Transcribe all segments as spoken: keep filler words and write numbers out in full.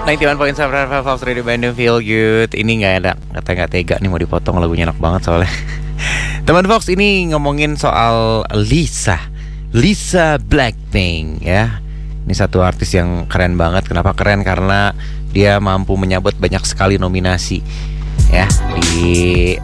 sembilan puluh satu point tujuh Fox Radio Bandung Feel Good. Ini gak ada, kata gak tega nih mau dipotong, lagunya enak banget soalnya. Teman Fox, ini ngomongin soal Lisa Lisa Blackpink ya. Ini satu artis yang keren banget. Kenapa keren? Karena dia mampu menyabet banyak sekali nominasi ya di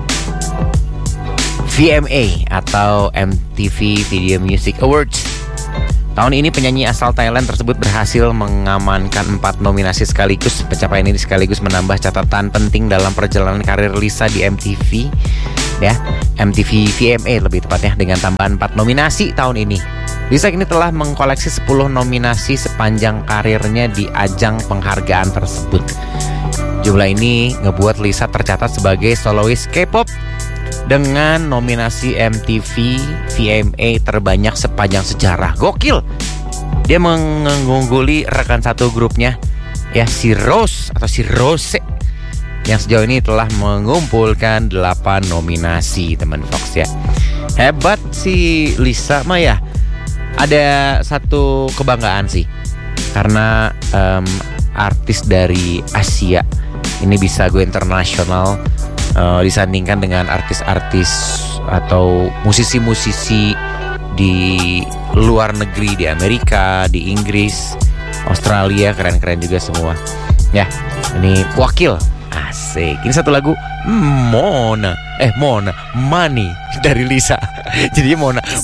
V M A atau M T V Video Music Awards. Tahun ini penyanyi asal Thailand tersebut berhasil mengamankan empat nominasi sekaligus. Pencapaian ini sekaligus menambah catatan penting dalam perjalanan karir Lisa di M T V ya, M T V V M A lebih tepatnya, dengan tambahan empat nominasi tahun ini. Lisa kini telah mengkoleksi sepuluh nominasi sepanjang karirnya di ajang penghargaan tersebut. Jumlah ini ngebuat Lisa tercatat sebagai solois K-pop dengan nominasi M T V V M A terbanyak sepanjang sejarah. Gokil. Dia mengungguli rekan satu grupnya ya, si Rose atau si Rose, yang sejauh ini telah mengumpulkan delapan nominasi, teman Fox ya. Hebat si Lisa mah ya. Ada satu kebanggaan sih, karena um, artis dari Asia ini bisa go internasional uh, disandingkan dengan artis-artis atau musisi-musisi di luar negeri, di Amerika, di Inggris, Australia, keren-keren juga semua. Ya, ini wakil. Asik. Ini satu lagu Mona. Eh Mona Money dari Lisa. Jadi Mona